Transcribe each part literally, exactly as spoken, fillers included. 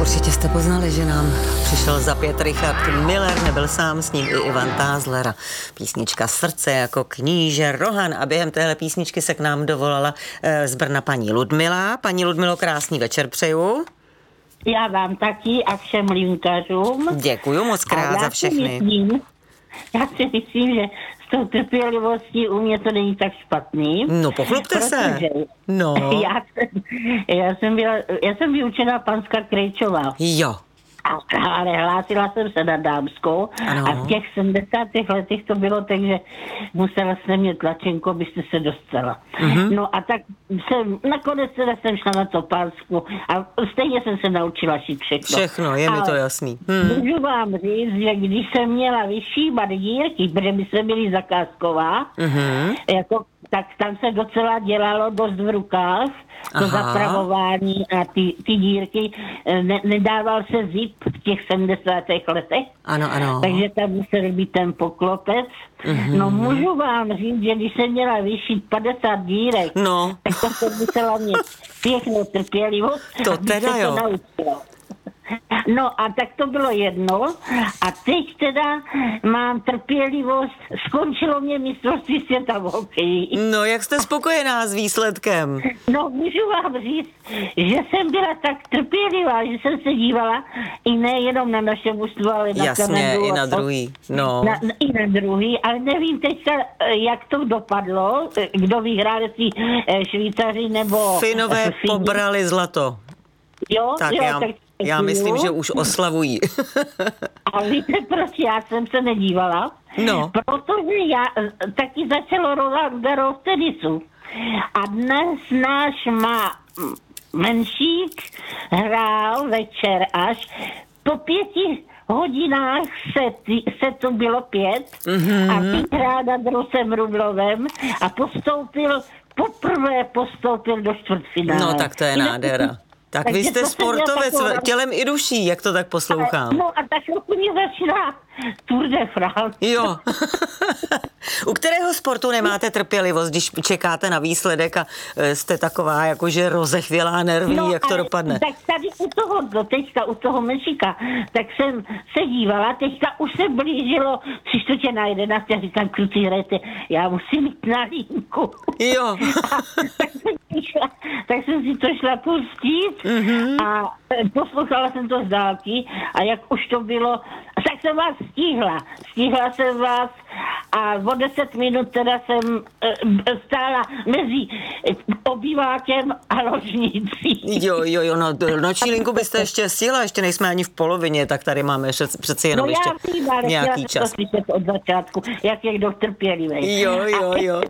Určitě jste poznali, že nám přišel za pět Richard Miller, nebyl sám, s ním i Ivan Tázler a písnička Srdce jako kníže Rohan. A během téhle písničky se k nám dovolala z Brna paní Ludmila. Paní Ludmilo, krásný večer přeju. Já vám taky a všem linkařům. Děkuju moc krát za všechny. Si myslím, já si myslím, že s tou trpělivostí u mě to není tak špatný. No, pochlupte se. No. Já jsem, já jsem byla, já jsem vyučená panská Krejčová. Jo. Ale hlásila jsem se na dámskou ano. A v těch sedmdesátých letech to bylo tak, že musela jsem mít tlačenku, abyste se dostala. Mm-hmm. No a tak jsem, nakonec teda jsem šla na to pánsku a stejně jsem se naučila šít všechno. Všechno, je mi ale to jasný. Hmm. Můžu vám říct, že když jsem měla vyšívat dírky, protože my jsme byli zakázková, mm-hmm. jako, tak tam se docela dělalo dost v rukách, to Aha. zapravování a ty, ty dírky, ne, nedával se zip v těch sedmdesátých letech. Ano, ano. Takže tam musel být ten poklopec. Mm-hmm. No můžu vám říct, že když jsem měla vyšít padesát dírek, no. tak to jsem musela mít pěknou trpělivost. To teda jo. To no a tak to bylo jedno a teď teda mám trpělivost, skončilo mě mistrovství světa v hokeji. No, jak jste spokojená s výsledkem? No, můžu vám říct, že jsem byla tak trpělivá, že jsem se dívala i nejenom na naše mužstvo, ale na Jasně, Kanadu, i na druhý. No. Na, I na druhý, ale nevím teďka, jak to dopadlo, kdo vyhrál, jestli Švýcaři nebo Finové Fini. pobrali zlato. Jo, tak jo, já, tak já myslím, že už oslavují. A víte, proč já jsem se nedívala? No. Protože já taky začalo Roland Garros v tenisu. A dnes náš má menšík hrál večer až po pěti hodinách se, se to bylo pět mm-hmm. a teď hrál nad Rusem Rublovem a postoupil, poprvé postoupil do čtvrtfinále. No tak to je nádhera. Tak takže vy jste sportovec taková... tělem i duší, jak to tak poslouchám. No a tak chvíli začíná Tour de France. Jo. U kterého sportu nemáte trpělivost, když čekáte na výsledek a jste taková jakože rozechvělá nerví, no, jak to dopadne? Tak tady u toho, no teďka u toho Mexika, tak jsem se dívala, teďka už se blížilo tři čtvrtě na jedenáct, já říkám, kruci, hrajte, já musím jít na linku. Jo. A, tak, jsem šla, tak jsem si to šla pustit mm-hmm. a poslouchala jsem to z dálky a jak už to bylo, tak jsem vás stihla. Stihla jsem vás a o deset minut teda jsem e, stála mezi obývákem a ložnicí. Jo, jo, jo, no noční linku byste ještě stihla, ještě nejsme ani v polovině, tak tady máme ještě, přeci jenom no ještě já vím, ale nějaký čas. No já od začátku, jak je kdo trpělivý. Jo, jo, jo.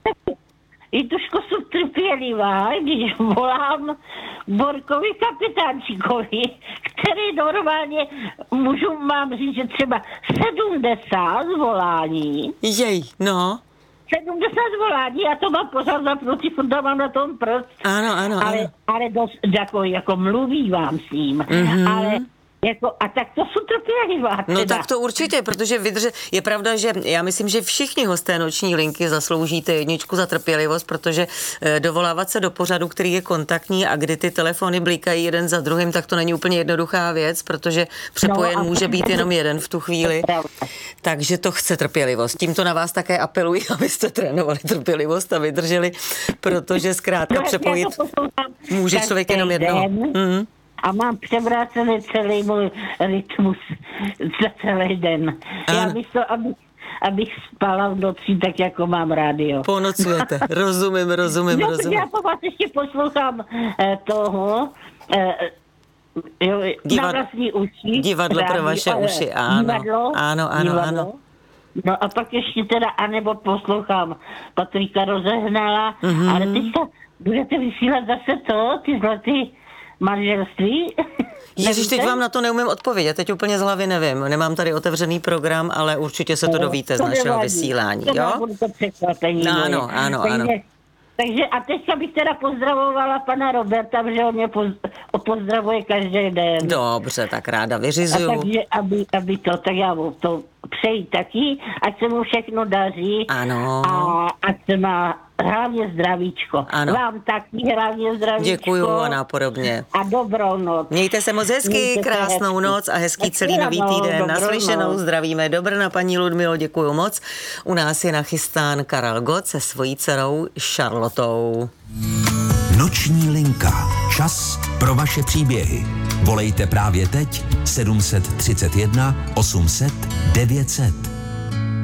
I trošku jsem trpělivá, když volám Borkovi kapitánčíkovi, který normálně, můžu mám říct, že třeba sedmdesát volání. Jej, no. sedmdesát volání, já to mám pořád zapnutý, furt mám na tom prst. Ano, ano, ale, ano. Ale dost, jako, jako mluví vám s ním. Mm-hmm. Ale jako, a tak to jsou trpělivá. No tak to určitě, protože vydrže, je pravda, že já myslím, že všichni hosté noční linky zasloužíte jedničku za trpělivost, protože dovolávat se do pořadu, který je kontaktní a kdy ty telefony blikají jeden za druhým, tak to není úplně jednoduchá věc, protože přepojen no, může být jenom jeden v tu chvíli. Takže to chce trpělivost. Tímto na vás také apeluji, abyste trénovali trpělivost a vydrželi, protože zkrátka no, přepojit může člověk jenom jednoho. Mm. A mám převrácený celý můj rytmus za celý den. Ano. Já bych to, abych, abych spala v noci, tak jako mám rádio. Ponocujete, rozumím, rozumím, no, rozumím. Já po vás ještě poslouchám eh, toho, eh, jo, Divad... na vlastní uši. Divadlo rádio, pro vaše ale, uši, ano. Divadlo, ano, ano, divadlo. ano. No a pak ještě teda, anebo poslouchám Patrika Rozehnala, mm-hmm. ale teďka budete vysílat zase to, ty zlatý manželství. Ježiš, teď vám na to neumím odpovědět, teď úplně z hlavy nevím. Nemám tady otevřený program, ale určitě se to dovíte z našeho vysílání, jo? To překvapení. No, ano, ano, ano. Takže a teďka bych teda pozdravovala pana Roberta, protože on mě poz, pozdravuje každý den. Dobře, tak ráda vyřizuju. A takže, aby, aby to, tak já mu to přeji taky, ať se mu všechno daří. Ano. A ať se má hlavně zdravíčko. Ano. Vám taky hlavně zdravíčko. Děkuju a nápodobně. A dobrou noc. Mějte se moc hezky, Mějte krásnou hezky. noc a hezký Hezky celý nový ráno, týden. dobrou Naslyšenou, noc. zdravíme do Brna, paní Ludmilo, děkuju moc. U nás je nachystán Karel Gott se svojí dcerou Charlotou. Noční linka. Čas pro vaše příběhy. Volejte právě teď sedm set třicet jedna osm set devět set.